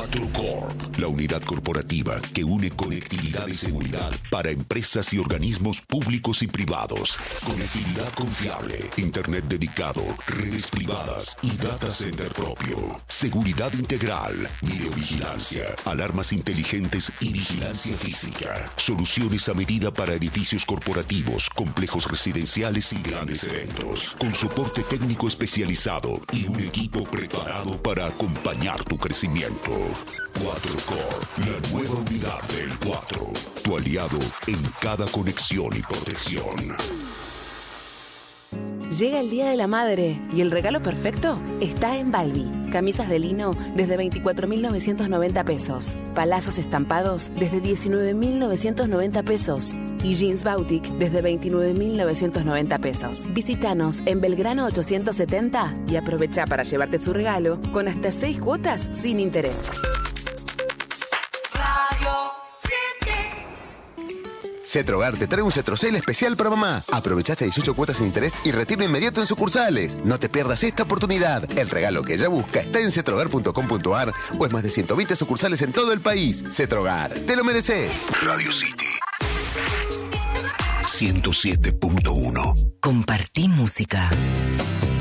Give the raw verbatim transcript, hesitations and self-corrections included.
cuatro Corp, la unidad corporativa que une conectividad y seguridad para empresas y organismos públicos y privados. Conectividad confiable, internet dedicado, redes privadas y data center propio. Seguridad integral, videovigilancia, alarmas inteligentes y vigilancia física. Soluciones a medida para edificios corporativos, complejos residenciales y grandes eventos. Con soporte técnico especializado y un equipo preparado para acompañar tu crecimiento. cuatro Corp, la nueva unidad del cuatro. Tu aliado en cada conexión y protección. Llega el Día de la Madre y el regalo perfecto está en Balbi. Camisas de lino desde veinticuatro mil novecientos noventa pesos. Palazos estampados desde diecinueve mil novecientos noventa pesos. Y jeans Bautic desde veintinueve mil novecientos noventa pesos. Visítanos en Belgrano ochocientos setenta y aprovecha para llevarte su regalo con hasta seis cuotas sin interés. Cetrogar te trae un Cetrocel especial para mamá. Aprovechaste dieciocho cuotas sin interés y retiro inmediato en sucursales. No te pierdas esta oportunidad. El regalo que ella busca está en cetrogar punto com punto ar o en más de ciento veinte sucursales en todo el país. Cetrogar, te lo mereces. Radio City ciento siete punto uno. Compartí música.